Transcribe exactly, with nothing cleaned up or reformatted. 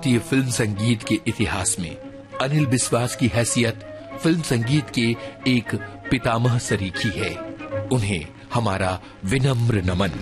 भारतीय फिल्म संगीत के इतिहास में अनिल बिस्वास की हैसियत फिल्म संगीत के एक पितामह सरीखी है। उन्हें हमारा विनम्र नमन।